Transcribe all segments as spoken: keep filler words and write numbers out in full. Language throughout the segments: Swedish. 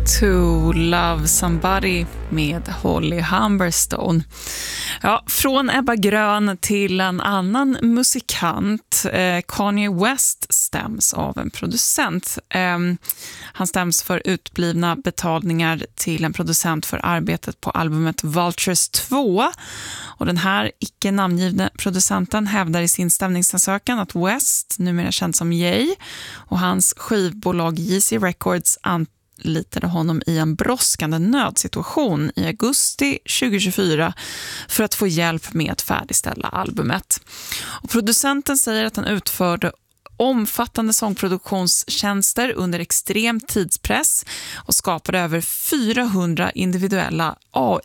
To Love Somebody med Holly Humberstone. Ja, från Ebba Grön till en annan musikant. Eh, Kanye West stäms av en producent. Eh, han stäms för utblivna betalningar till en producent för arbetet på albumet Vultures två. Och den här icke namngivna producenten hävdar i sin stämningsansökan att West, numera känd som Ye, och hans skivbolag J C Records anlitade honom i en brådskande nödsituation i augusti tjugohundratjugofyra för att få hjälp med att färdigställa albumet. Och producenten säger att han utförde omfattande sångproduktionstjänster under extrem tidspress och skapade över fyrahundra individuella A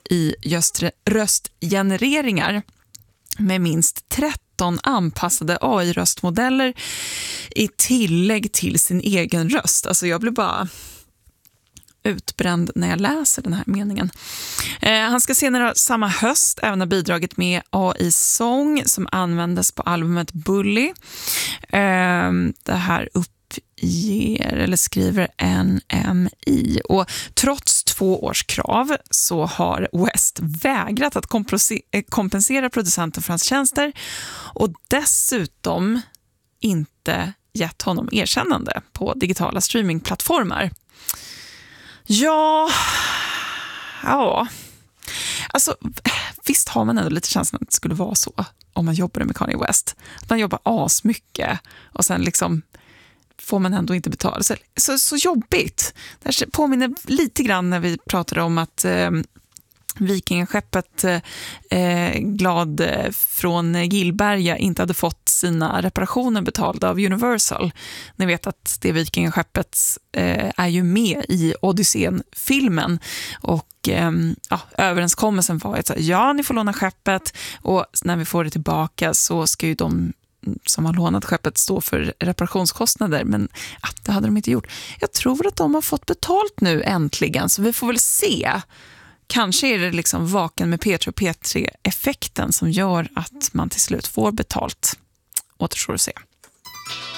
I-röstgenereringar med minst tretton anpassade A I-röstmodeller i tillägg till sin egen röst. Alltså jag blir bara utbränd när jag läser den här meningen. Eh, han ska senare samma höst även ha bidragit med A I-sång som användes på albumet Bully. Eh, det här uppger eller skriver N M I. Och trots två års krav så har West vägrat att kompensera producenten för hans tjänster och dessutom inte gett honom erkännande på digitala streamingplattformar. Ja, ja. Alltså, visst har man ändå lite känslan att det skulle vara så om man jobbar med Kanye West. Att man jobbar asmycket och sen liksom får man ändå inte betala. Så, så, så jobbigt. Det här påminner lite grann när vi pratade om att eh, Vikingaskeppet eh, Glad från Gillberga inte hade fått sina reparationer betalda av Universal. Ni vet att det Vikingaskeppet eh, är ju med i Odysseen-filmen och eh, ja, överenskommelsen var att ja, ni får låna skeppet och när vi får det tillbaka så ska ju de som har lånat skeppet stå för reparationskostnader, men ja, det hade de inte gjort. Jag tror att de har fått betalt nu äntligen, så vi får väl se. Kanske är det liksom vaken med P tre och P tre-effekten som gör att man till slut får betalt. Återstår att se.